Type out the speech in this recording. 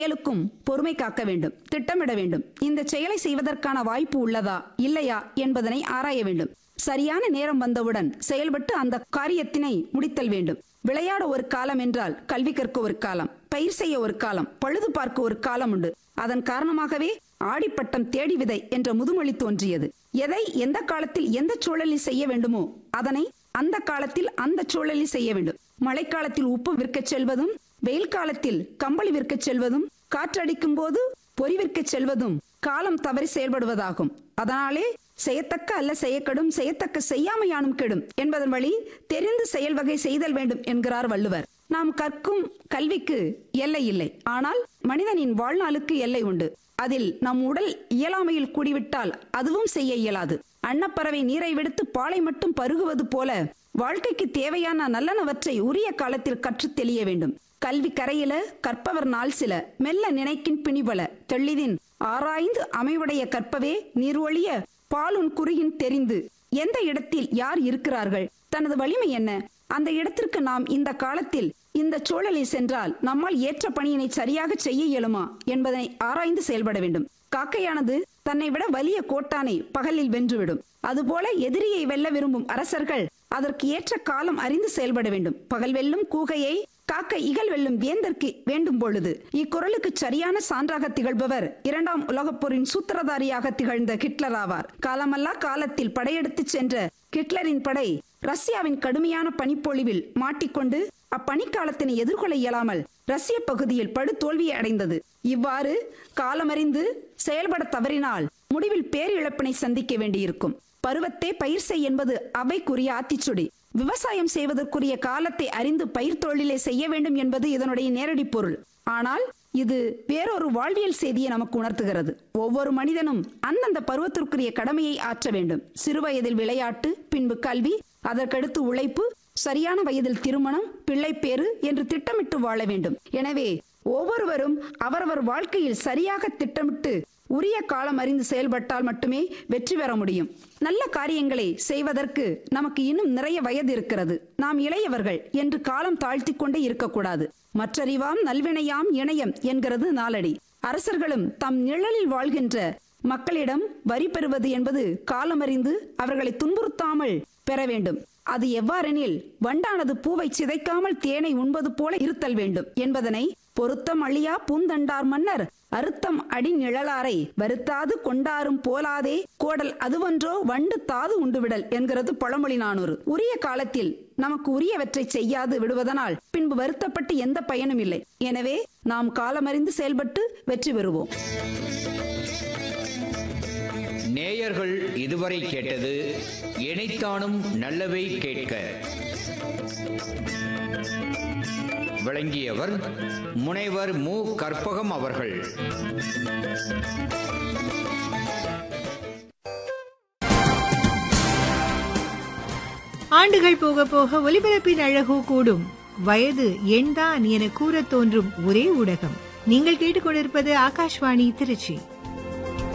செயலுக்கும் பொறுமை காக்க வேண்டும், திட்டமிட வேண்டும். இந்த செயலை செய்வதற்கான வாய்ப்பு உள்ளதா இல்லையா என்பதனை ஆராய வேண்டும். சரியான நேரம் வந்தவுடன் செயல்பட்டு அந்த காரியத்தினை முடித்தல் வேண்டும். விளையாட ஒரு காலம் என்றால் கல்வி கற்க ஒரு காலம், பயிர் செய்ய ஒரு காலம், பழுது பார்க்க ஒரு காலம் உண்டு. அதன் காரணமாகவே ஆடிப்பட்டம் தேடி விதை என்ற முதுமொழி தோன்றியது. எதை எந்த காலத்தில் எந்த சூழலில் செய்ய வேண்டுமோ அதனை அந்த காலத்தில் அந்த சூழலில் செய்ய வேண்டும். மழைக்காலத்தில் உப்பு விற்கச் செல்வதும், வெயில் காலத்தில் கம்பளி விற்கச் செல்வதும், காற்றடிக்கும் போது பொறி விற்கச் செல்வதும் காலம் தவறி செயல்படுவதாகும். அதனாலே செய்யத்தக்க அல்ல செய்யக்கடும், செய்யத்தக்க செய்யாமையானும் கெடும் என்பதன் வழி தெரிந்து செயல் வகை செய்தல் வேண்டும் என்கிறார் வள்ளுவர். நாம் கற்கும் கல்விக்கு எல்லை இல்லை, ஆனால் மனிதனின் வாழ்நாளுக்கு எல்லை உண்டு. அதில் நம் உடல் இயலாமையில் கூடிவிட்டால் அதுவும் செய்ய இயலாது. அன்னப்பறவை நீரை விடுத்து பாலை மட்டும் பருகுவது போல வாழ்க்கைக்கு தேவையான நல்லனவற்றை உரிய காலத்தில் கற்றுத் தெளிய வேண்டும். கல்வி கரையில கற்பவர் நாள் சில, மெல்ல நினைக்கின் பிணிபல, தெள்ளிதின் ஆராய்ந்து அமைவுடைய கற்பவே நீர்வழிய பாலுன் குறியின் தெரிந்து. எந்த இடத்தில் யார் இருக்கிறார்கள், தனது வலிமை என்ன, அந்த இடத்திற்கு நாம் இந்த காலத்தில் இந்த சூழலில் சென்றால் நம்மால் ஏற்ற பணியினை சரியாக செய்ய இயலுமா என்பதை ஆராய்ந்து செயல்பட வேண்டும். காக்கையானது தன்னை விட வலிய கோட்டானை பகலில் வென்றுவிடும். அதுபோல எதிரியை வெல்ல விரும்பும் அரசர்கள் அதற்கு ஏற்ற காலம் அறிந்து செயல்பட வேண்டும். பகல் வெல்லும் கூகையை காக்க இகழ் வெல்லும் வேந்தற்கு வேண்டும் பொழுது. இக்குறளுக்கு சரியான சான்றாக திகழ்பவர் இரண்டாம் உலகப் போரின் சூத்திரதாரியாக திகழ்ந்த ஹிட்லர் ஆவார். காலமல்லா காலத்தில் படையெடுத்து சென்ற ஹிட்லரின் படை ரஷ்யாவின் கடுமையான பனிப்பொழிவில் மாட்டிக்கொண்டு அப்பனிக்காலத்தினை எதிர்கொள்ள இயலாமல் ரஷ்ய பகுதியில் படு தோல்வியை அடைந்தது. இவ்வாறு காலமறிந்து செயல்பட தவறினால் முடிவில் பேரிழப்பினை சந்திக்க வேண்டியிருக்கும். பருவத்தே பயிர் செய் என்பது அவைக்குரிய ஆத்திச்சுடி. விவசாயம் செய்வதற்குரிய காலத்தை அறிந்து பயிர் தொழிலை செய்ய வேண்டும் என்பது இதனுடைய நேரடி பொருள். ஆனால் இது வேறொரு வாழ்வியல் செய்தியை நமக்கு உணர்த்துகிறது. ஒவ்வொரு மனிதனும் அந்தந்த பருவத்திற்குரிய கடமையை ஆற்ற வேண்டும். சிறுவயதில் விளையாட்டு, பின்பு கல்வி, அதற்கடுத்து உழைப்பு, சரியான வயதில் திருமணம், பிள்ளைப்பேறு என்று திட்டமிட்டு வாழ வேண்டும். எனவே ஒவ்வொருவரும் அவரவர் வாழ்க்கையில் சரியாக திட்டமிட்டு உரிய காலம் அறிந்து செயல்பட்டால் மட்டுமே வெற்றி பெற முடியும். நல்ல காரியங்களை செய்வதற்கு நமக்கு இன்னும் நிறைய வயது இருக்கிறது, நாம் இளையவர்கள் என்று காலம் தாழ்த்தி கொண்டே இருக்கக்கூடாது. மற்றறிவாம் நல்வினையாம் இணையம் என்கிறது நாலடி. அரசர்களும் தம் நிழலில் வாழ்கின்ற மக்களிடம் வரி பெறுவது என்பது காலமறிந்து அவர்களை துன்புறுத்தாமல் பெற வேண்டும். அது எவ்வாறெனில் வண்டானது பூவை சிதைக்காமல் தேனை உண்பது போல இருத்தல் வேண்டும் என்பதனை பொருத்தம் அழியா பூந்தண்டார் மன்னர் அறுத்தம் அடி நிழலாரை வருத்தாது கொண்டாரும் போலாதே கோடல் அதுவன்றோ வண்டு தாது உண்டுவிடல் என்கிறது பழமொழி 400. உரிய காலத்தில் நமக்கு உரியவற்றை செய்யாது விடுவதனால் பின்பு வருத்தப்பட்டு எந்த பயனும் இல்லை. எனவே நாம் காலமறிந்து செயல்பட்டு வெற்றி பெறுவோம். நேயர்கள் இதுவரை கேட்டது எனைத்தானும் நல்லவை கேட்க. விளங்கியவர் முனைவர் மு. கற்பகம் அவர்கள். ஆண்டுகள் போக போக ஒலிபரப்பின் அழகு கூடும். வயது எண்தான் என கூற தோன்றும் ஒரே ஊடகம். நீங்கள் கேட்டுக்கொண்டிருப்பது ஆகாஷ்வாணி திருச்சி.